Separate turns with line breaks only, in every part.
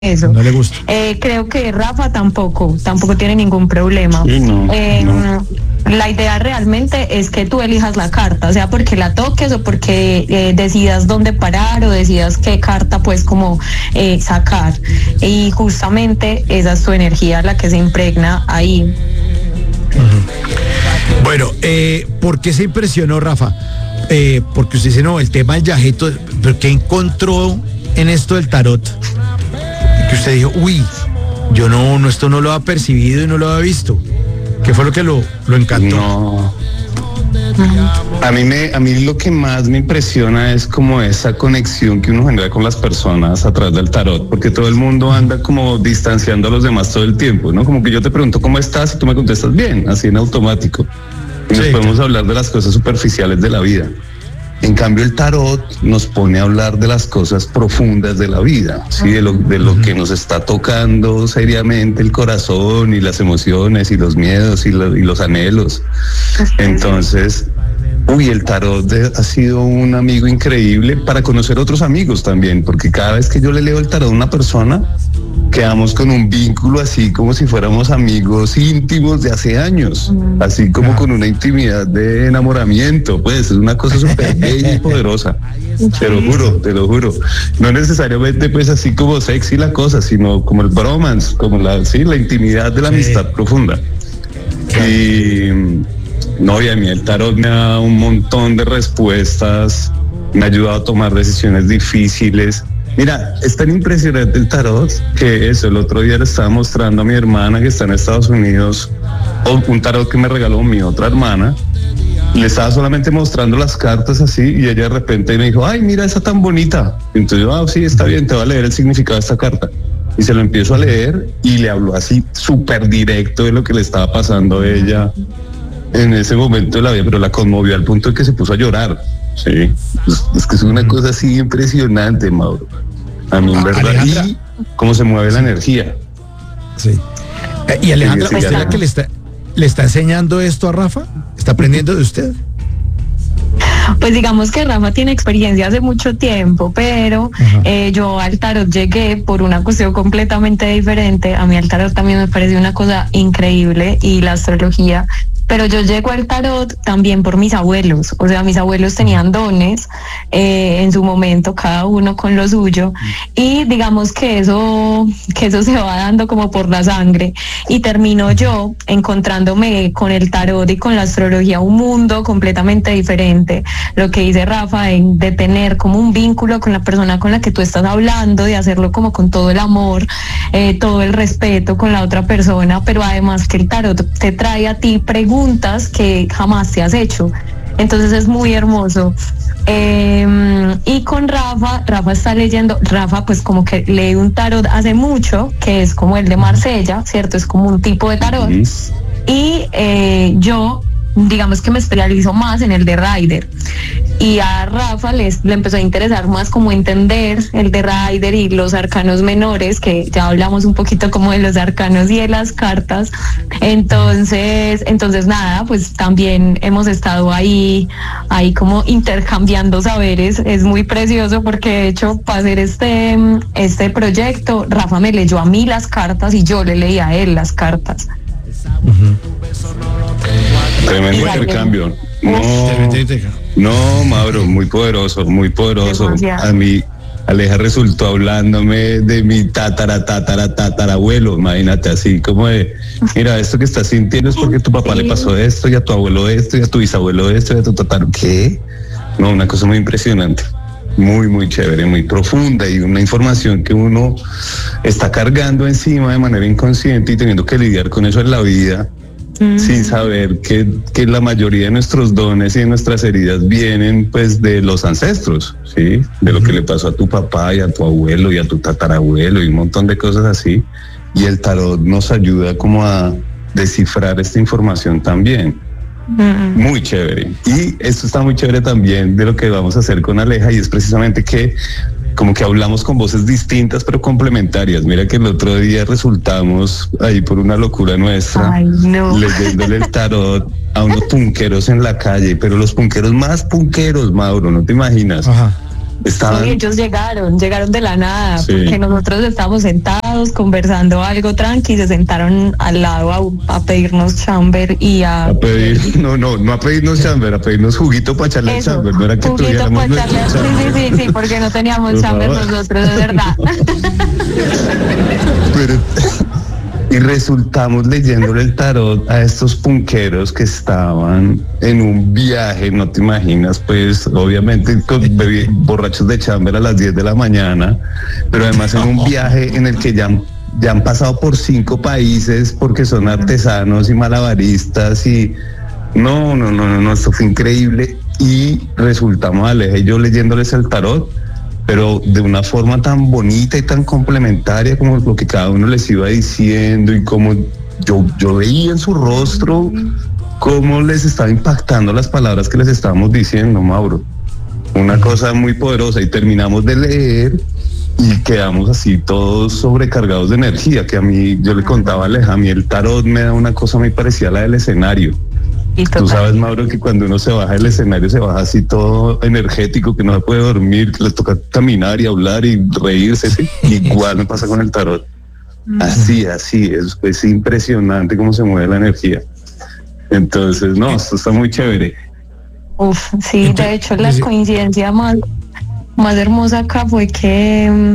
eso.
No le gusta.
Creo que Rafa tampoco tiene ningún problema.
Sí, no.
La idea realmente es que tú elijas la carta, sea porque la toques o porque decidas dónde parar o decidas qué carta pues como sacar. Y justamente esa es tu energía la que se impregna ahí.
Bueno, ¿por qué se impresionó, Rafa? Porque usted dice, no, el tema del yajito, ¿pero qué encontró en esto del tarot? Que usted dijo, uy, yo no, esto no lo había percibido y no lo había visto. ¿Qué fue lo que lo encantó?
No. A mí lo que más me impresiona es como esa conexión que uno genera con las personas a través del tarot, porque todo el mundo anda como distanciando a los demás todo el tiempo, ¿no? Como que yo te pregunto cómo estás y tú me contestas bien, así en automático. Y nos podemos hablar de las cosas superficiales de la vida. En cambio, el tarot nos pone a hablar de las cosas profundas de la vida, ¿sí? de lo que nos está tocando seriamente el corazón y las emociones y los miedos y los anhelos. Entonces, el tarot ha sido un amigo increíble para conocer otros amigos también, porque cada vez que yo le leo el tarot a una persona, quedamos con un vínculo así como si fuéramos amigos íntimos de hace años, así como con una intimidad de enamoramiento, pues es una cosa súper bella y poderosa. Te lo juro. No necesariamente pues así como sexy la cosa, sino como el bromance, como la intimidad de la amistad profunda. Y a mí el tarot me da un montón de respuestas, me ha ayudado a tomar decisiones difíciles. Mira, es tan impresionante el tarot que el otro día le estaba mostrando a mi hermana que está en Estados Unidos un tarot que me regaló mi otra hermana. Le estaba solamente mostrando las cartas así y ella de repente me dijo, ay, mira esa tan bonita. Y entonces yo, sí, está bien, te voy a leer el significado de esta carta. Y se lo empiezo a leer y le habló así súper directo de lo que le estaba pasando a ella en ese momento de la vida, pero la conmovió al punto de que se puso a llorar. Sí, es que es una cosa así impresionante, Mauro. A mí en verdad,
Alejandra,
y cómo se mueve la energía.
Sí. Y Alejandra,
Sí,
¿usted es la que le está enseñando esto a Rafa? ¿Está aprendiendo de usted?
Pues digamos que Rafa tiene experiencia hace mucho tiempo, pero yo al tarot llegué por una cuestión completamente diferente. A mí el tarot también me pareció una cosa increíble y la astrología, pero yo llego al tarot también por mis abuelos. O sea, mis abuelos tenían dones en su momento, cada uno con lo suyo, y digamos que eso se va dando como por la sangre, y termino yo encontrándome con el tarot y con la astrología, un mundo completamente diferente. Lo que dice Rafa, de tener como un vínculo con la persona con la que tú estás hablando, de hacerlo como con todo el amor, todo el respeto con la otra persona, pero además que el tarot te trae a ti preguntas que jamás te has hecho. Entonces es muy hermoso. Y con Rafa está leyendo, Rafa pues como que lee un tarot hace mucho, que es como el de Marsella, ¿cierto? Es como un tipo de tarot. Y yo digamos que me especializo más en el de Rider, y a Rafa le empezó a interesar más como entender el de Rider y los arcanos menores, que ya hablamos un poquito como de los arcanos y de las cartas. Entonces nada, pues también hemos estado ahí como intercambiando saberes. Es muy precioso porque de hecho para hacer este proyecto Rafa me leyó a mí las cartas y yo le leí a él las cartas.
Tremendo intercambio. No, Mauro, muy poderoso. Demasiado. A mí, Aleja resultó hablándome de mi tatarabuelo, imagínate, así como de, mira, esto que estás sintiendo es porque tu papá le pasó esto, y a tu abuelo esto, y a tu bisabuelo esto, y a tu tataro. ¿Qué? No, una cosa muy impresionante. Muy, muy chévere, muy profunda, y una información que uno está cargando encima de manera inconsciente y teniendo que lidiar con eso en la vida, sin saber que la mayoría de nuestros dones y de nuestras heridas vienen pues de los ancestros, ¿sí? De lo que le pasó a tu papá y a tu abuelo y a tu tatarabuelo y un montón de cosas así, y el tarot nos ayuda como a descifrar esta información también. Muy chévere. Y esto está muy chévere también de lo que vamos a hacer con Aleja, y es precisamente que como que hablamos con voces distintas pero complementarias. Mira que el otro día resultamos ahí por una locura nuestra, leyéndole el tarot a unos punqueros en la calle, pero los punqueros más punqueros, Mauro, no te imaginas. Estaban...
Sí, ellos llegaron de la nada,
Sí.
porque nosotros estábamos sentados conversando algo tranqui, se sentaron al lado a pedirnos chamber y
A pedir, no a pedirnos chamber, a pedirnos juguito para echarle al chamber, no era que
juguito
tuviéramos
para echarle,
nuestro chamber.
sí, porque no teníamos
Por
chamber
favor.
nosotros, es verdad.
Pero, y resultamos leyéndole el tarot a estos punqueros que estaban en un viaje, no te imaginas, pues obviamente borrachos de chamber a las 10 de la mañana, pero además en un viaje en el que ya han pasado por 5 países porque son artesanos y malabaristas y no, esto fue increíble y resultamos Aleja y yo leyéndoles el tarot, pero de una forma tan bonita y tan complementaria como lo que cada uno les iba diciendo y como yo veía en su rostro cómo les estaba impactando las palabras que les estábamos diciendo, Mauro. Una cosa muy poderosa y terminamos de leer y quedamos así todos sobrecargados de energía, que a mí, yo le contaba a Aleja, a mí el tarot me da una cosa muy parecida a la del escenario. Tú sabes, Mauro, que cuando uno se baja del escenario se baja así todo energético, que no se puede dormir, que le toca caminar y hablar y reírse, ¿sí? Igual me pasa con el tarot. Así, es impresionante cómo se mueve la energía. Entonces, no, esto está muy chévere.
Uf, sí, de hecho la coincidencia más hermosa acá fue que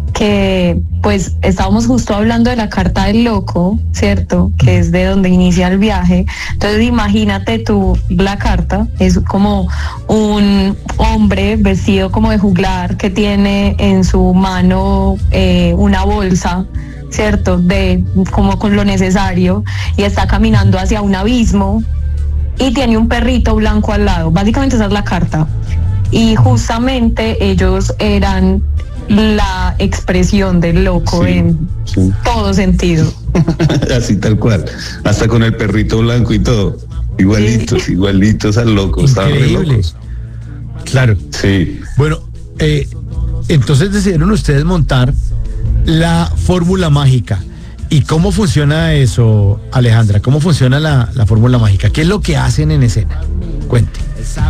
pues estábamos justo hablando de la carta del loco, ¿cierto? Que es de donde inicia el viaje. Entonces imagínate tú, la carta es como un hombre vestido como de juglar que tiene en su mano una bolsa, ¿cierto? Como con lo necesario y está caminando hacia un abismo y tiene un perrito blanco al lado. Básicamente esa es la carta. Y justamente ellos eran la expresión del loco en todo sentido.
Así tal cual, hasta con el perrito blanco y todo, igualitos al loco.
Increíble. Claro.
Sí.
Bueno, entonces decidieron ustedes montar la fórmula mágica. ¿Y cómo funciona eso, Alejandra? ¿Cómo funciona la fórmula mágica? ¿Qué es lo que hacen en escena? Cuente.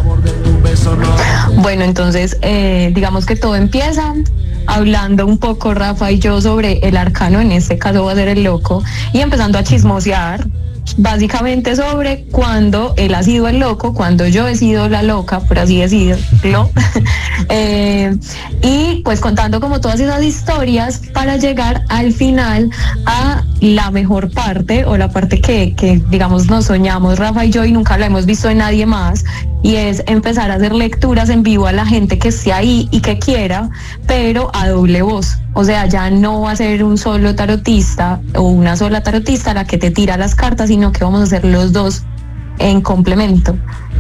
Bueno, entonces digamos que todo empieza hablando un poco Rafa y yo sobre el arcano, en este caso va a ser el loco, y empezando a chismosear básicamente sobre cuando él ha sido el loco, cuando yo he sido la loca, por así decirlo, y pues contando como todas esas historias para llegar al final a la mejor parte, o la parte que digamos nos soñamos Rafa y yo y nunca la hemos visto en nadie más, y es empezar a hacer lecturas en vivo a la gente que esté ahí y que quiera, pero a doble voz. O sea, ya no va a ser un solo tarotista o una sola tarotista la que te tira las cartas, sino que vamos a hacer los dos en complemento.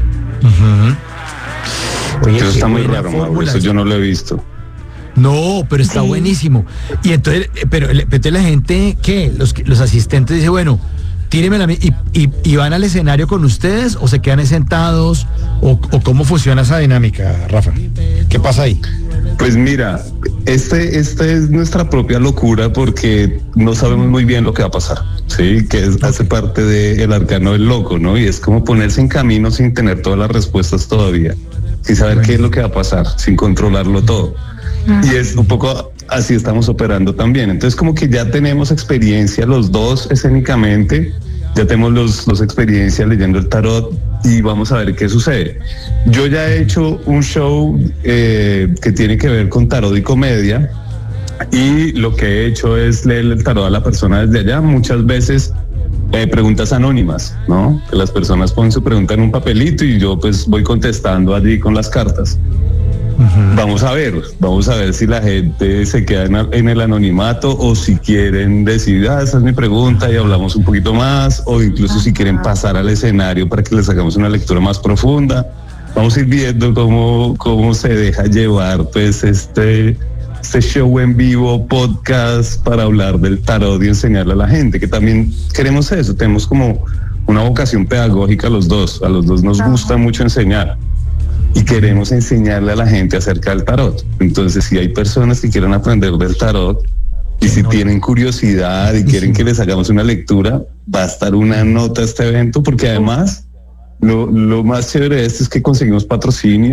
Oye,
eso está muy
buena
raro, Mauro,
fórmula.
eso yo no lo he visto.
No, pero está
Sí.
buenísimo. Y entonces, pero la gente, ¿qué? Los asistentes dicen, bueno, tírenmela a mí, y van al escenario con ustedes o se quedan ahí sentados o cómo funciona esa dinámica, Rafa. ¿Qué pasa ahí?
Pues mira, esta es nuestra propia locura porque no sabemos muy bien lo que va a pasar, ¿sí? Que hace parte del arcano del loco, ¿no? Y es como ponerse en camino sin tener todas las respuestas todavía, sin saber qué es lo que va a pasar, sin controlarlo todo. Y es un poco así estamos operando también. Entonces como que ya tenemos experiencia los dos escénicamente, ya tenemos los experiencia leyendo el tarot y vamos a ver qué sucede. Yo ya he hecho un show que tiene que ver con tarot y comedia y lo que he hecho es leer el tarot a la persona desde allá, muchas veces preguntas anónimas, ¿no? Que las personas ponen su pregunta en un papelito y yo pues voy contestando allí con las cartas. Vamos a ver si la gente se queda en el anonimato o si quieren decir, esa es mi pregunta y hablamos un poquito más, o incluso si quieren pasar al escenario para que les hagamos una lectura más profunda. Vamos a ir viendo cómo se deja llevar pues este show en vivo, podcast, para hablar del tarot y enseñarle a la gente, que también queremos eso, tenemos como una vocación pedagógica a los dos nos gusta mucho enseñar. Y queremos enseñarle a la gente acerca del tarot. Entonces, si hay personas que quieran aprender del tarot y si tienen curiosidad y quieren que les hagamos una lectura, va a estar una nota a este evento, porque además lo más chévere de esto es que conseguimos patrocinios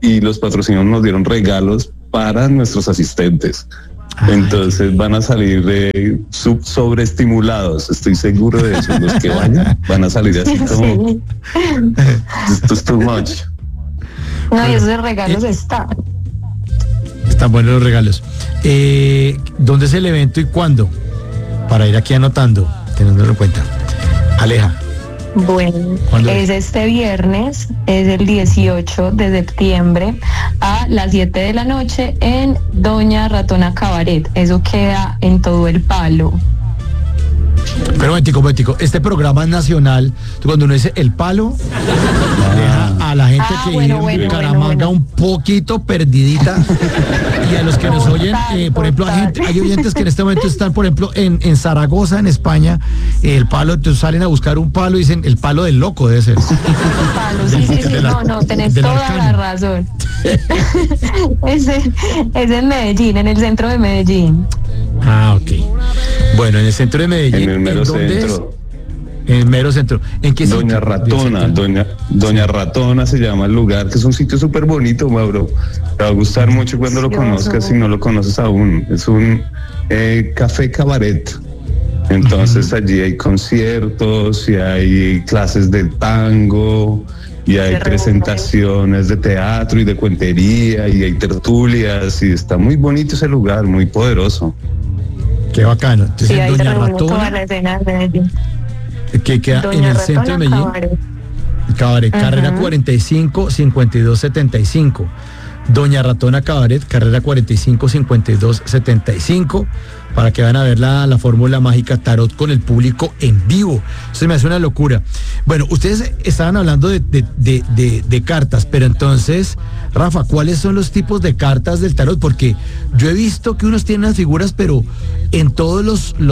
y los patrocinios nos dieron regalos para nuestros asistentes. Entonces van a salir sobreestimulados, estoy seguro de eso. Los que vayan van a salir así como esto es too much.
No, y esos regalos están
buenos los regalos. ¿Dónde es el evento y cuándo? Para ir aquí anotando, teniéndolo en cuenta. Aleja.
Bueno, es este viernes, es el 18 de septiembre a las 7 de la noche en Doña Ratona Cabaret. Eso queda en Todo el Palo.
Pero momentico, este programa es nacional. Cuando uno dice El Palo, deja a la gente que vive en Bucaramanga un poquito perdidita. Y a los que nos oyen, por ejemplo, hay oyentes que en este momento están, por ejemplo, en Zaragoza, en España, El Palo, entonces salen a buscar un palo y dicen, el palo del loco debe ser.
Palo, sí, tenés toda la razón. es en Medellín, en el centro de Medellín.
Ah, ok. Bueno, en el centro de Medellín.
En el mero centro.
En el mero centro. ¿En qué
Doña Ratona, Doña Ratona se llama el lugar, que es un sitio súper bonito, Mauro. Te va a gustar mucho cuando lo conozcas, si no lo conoces aún. Es un café cabaret. Entonces allí hay conciertos y hay clases de tango y hay presentaciones de teatro y de cuentería y hay tertulias y está muy bonito ese lugar, muy poderoso.
Qué bacano. Entonces,
sí, ahí
Doña Ratona,
toda la escena de Medellín.
Que queda
Doña
en el
Ratona,
centro de Medellín. Cabaret, carrera 45-52-75. Doña Ratona Cabaret, carrera 45-52-75, para que vayan a ver la fórmula mágica tarot con el público en vivo. Eso me hace una locura. Bueno, ustedes estaban hablando de cartas, pero entonces, Rafa, ¿cuáles son los tipos de cartas del tarot? Porque yo he visto que unos tienen las figuras, pero en todos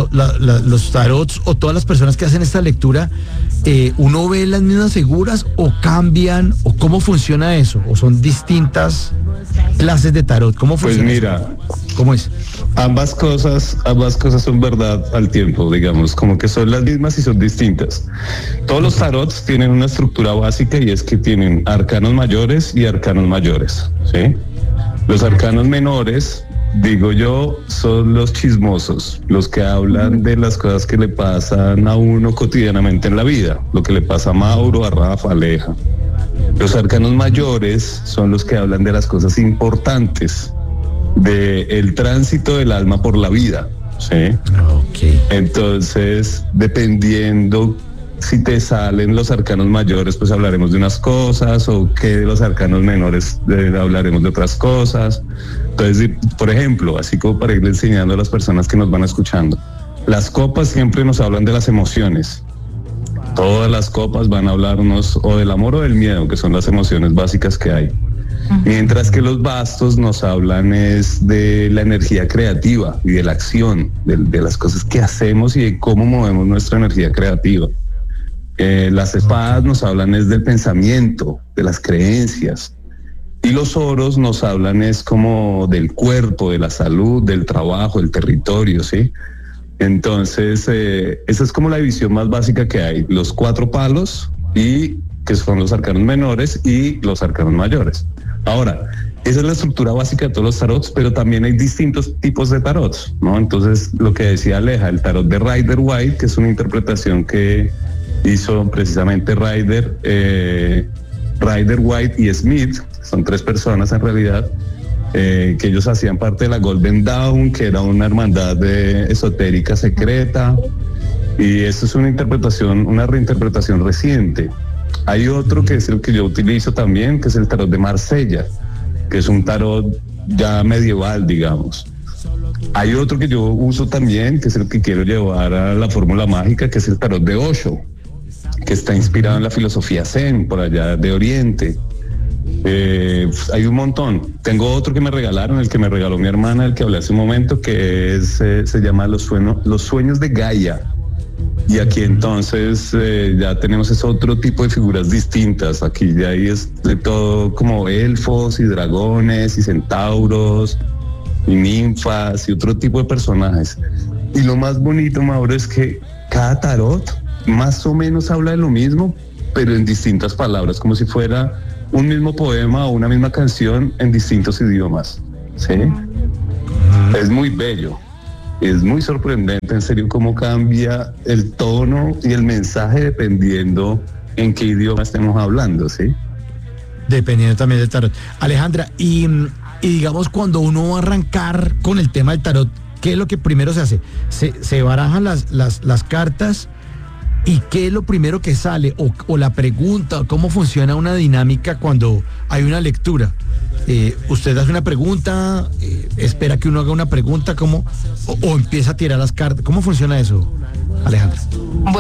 los tarots o todas las personas que hacen esta lectura, uno ve las mismas figuras o cambian, o cómo funciona eso, o son distintas clases de tarot. ¿Cómo funciona?
Pues mira,
eso? ¿Cómo es?
Ambas cosas son verdad al tiempo, digamos, como que son las mismas y son distintas. Todos los tarots tienen una estructura básica y es que tienen arcanos mayores y arcanos mayores, ¿sí? Los arcanos menores, digo yo, son los chismosos, los que hablan de las cosas que le pasan a uno cotidianamente en la vida, lo que le pasa a Mauro, a Rafa, a Aleja. Los arcanos mayores son los que hablan de las cosas importantes, de el tránsito del alma por la vida, ¿sí?
Okay.
Entonces, dependiendo si te salen los arcanos mayores, pues hablaremos de unas cosas, o que de los arcanos menores hablaremos de otras cosas. Entonces, por ejemplo, así como para ir enseñando a las personas que nos van escuchando, las copas siempre nos hablan de las emociones. Todas las copas van a hablarnos o del amor o del miedo, que son las emociones básicas que hay. Mientras que los bastos nos hablan es de la energía creativa y de la acción, de las cosas que hacemos y de cómo movemos nuestra energía creativa. Las espadas nos hablan es del pensamiento, de las creencias. Y los oros nos hablan es como del cuerpo, de la salud, del trabajo, del territorio, ¿sí? Entonces, esa es como la división más básica que hay. Los 4 palos, y que son los arcanos menores y los arcanos mayores. Ahora, esa es la estructura básica de todos los tarots, pero también hay distintos tipos de tarots, ¿no? Entonces, lo que decía Aleja, el tarot de Rider White, que es una interpretación que hizo precisamente Rider White y Smith, son 3 personas en realidad, que ellos hacían parte de la Golden Dawn, que era una hermandad esotérica secreta, y eso es una reinterpretación reciente. Hay otro que es el que yo utilizo también, que es el tarot de Marsella, que es un tarot ya medieval, digamos. Hay otro que yo uso también, que es el que quiero llevar a la fórmula mágica, que es el tarot de Osho, que está inspirado en la filosofía Zen, por allá de Oriente. Hay un montón. Tengo otro que me regalaron, el que me regaló mi hermana, el que hablé hace un momento, que es, se llama Los sueños de Gaia. Y aquí entonces ya tenemos ese otro tipo de figuras distintas. Aquí ya ahí es de todo como elfos y dragones y centauros y ninfas y otro tipo de personajes. Y lo más bonito, Mauro, es que cada tarot más o menos habla de lo mismo, pero en distintas palabras, como si fuera un mismo poema o una misma canción en distintos idiomas, ¿sí? Es muy bello, es muy sorprendente, en serio, cómo cambia el tono y el mensaje dependiendo en qué idioma estemos hablando, ¿sí?
Dependiendo también del tarot. Alejandra, y digamos, cuando uno va a arrancar con el tema del tarot, ¿qué es lo que primero se hace? Se barajan las cartas, y ¿qué es lo primero que sale? O la pregunta, ¿cómo funciona una dinámica cuando hay una lectura? Usted hace una pregunta, espera que uno haga una pregunta, o empieza a tirar las cartas. ¿Cómo funciona eso, Alejandra?